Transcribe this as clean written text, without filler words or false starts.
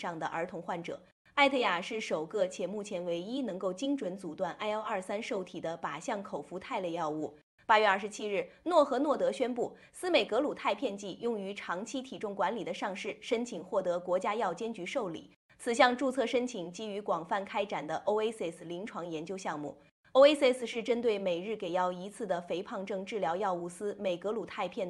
上的儿童患者。艾特雅是首个且目前唯一能够精准阻断 IL-23受体的靶向口服肽类药物。8月27日，诺和诺德宣布，司美格鲁肽片剂用于长期体重管理的上市申请获得国家药监局受理。此项注册申请基于广泛开展的 OASIS 临床研究项目。OASIS 是针对每日给药一次的肥胖症治疗药物司美格鲁肽片